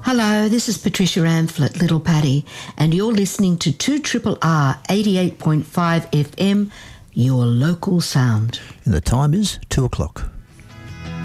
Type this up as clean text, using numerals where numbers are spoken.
Hello, this is Patricia Amphlett, Little Patty, and you're listening to 2RRR 88.5 FM, your local sound. And the time is 2 o'clock.